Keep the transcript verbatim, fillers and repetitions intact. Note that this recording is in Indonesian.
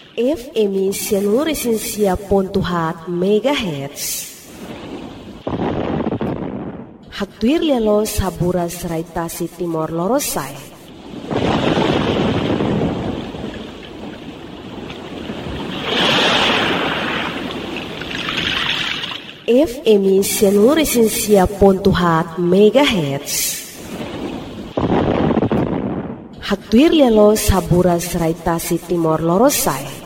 F M Sianuresinsia pontuhat megahertz. Haktuir lelo sabura seraitasi Timor Lorosai. F M Sianuresinsia pontuhat megahertz. Haktuir lelo sabura seraitasi Timor Lorosai.